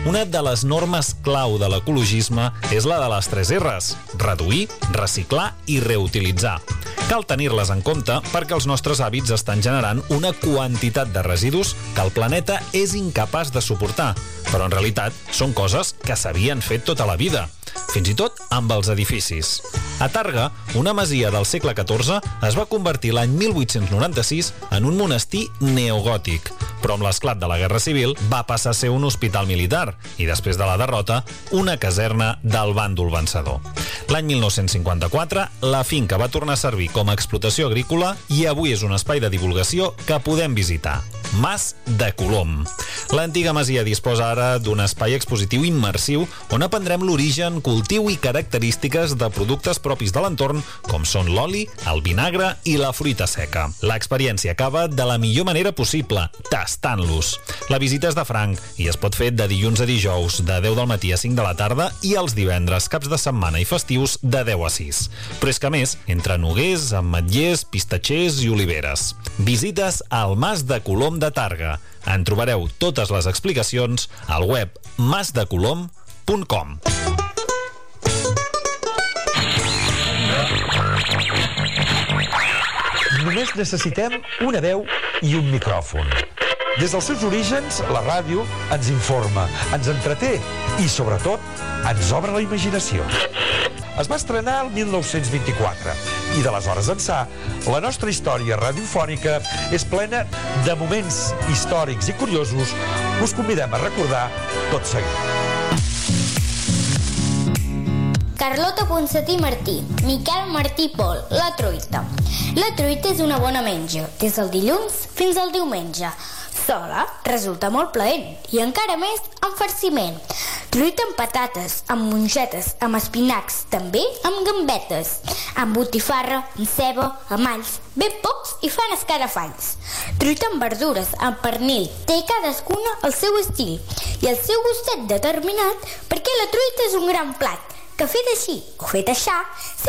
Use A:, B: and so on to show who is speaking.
A: una de les normes clau de l'ecologisme és la de les 3 R's: reduir, reciclar i reutilitzar. Cal tenir-les en compte perquè els nostres hàbits estan generant una quantitat de residus que el planeta és incapaç de suportar, però en realitat són coses que s'havien fet tota la vida, fins i tot amb els edificis. A Tàrrega, una masia del segle XIV es va convertir l'any 1896 en un monestir neogòtic, però amb l'esclat de la Guerra Civil va passar a ser un hospital militar i, després de la derrota, una caserna del bàndol vencedor. L'any 1954, la finca va tornar a servir com a explotació agrícola i avui és un espai de divulgació que podem visitar. Mas de Colom. L'antiga masia disposa ara d'un espai expositiu immersiu on aprendrem l'origen, cultiu i característiques de productes propis de l'entorn, com són l'oli, el vinagre i la fruita seca. L'experiència acaba de la millor manera possible, tastant-los. La visita és de franc i es pot fer de dilluns a dijous, de 10 del matí a 5 de la tarda, i els divendres, caps de setmana i festius, de 10 a 6. Però és que, a més, entre noguers, ametllers, pistatxers i oliveres. Visites al Mas de Colom de Tàrrega. En trobareu totes les explicacions al web masdecolom.com.
B: Només necessitem una veu i un micròfon. Des dels seus orígens, la ràdio ens informa, ens entreté i, sobretot, ens obre la imaginació. Es va estrenar el 1924 i d'aleshores ençà la nostra història radiofònica és plena de moments històrics i curiosos que us convidem a recordar tot seguit.
C: Carlota Ponsatí Martí, Miquel Martí Pol, la truita. La truita és una bona menja, des del dilluns fins al diumenge. Sola resulta molt plaent i encara més amb farciment. Truita amb patates, amb mongetes, amb espinacs, també amb gambetes, amb botifarra, amb ceba, amb alls, ben pocs i fan escarafalls. Truita amb verdures, amb pernil, té cadascuna el seu estil i el seu gustet determinat, perquè la truita és un gran plat que fet així o fet aixà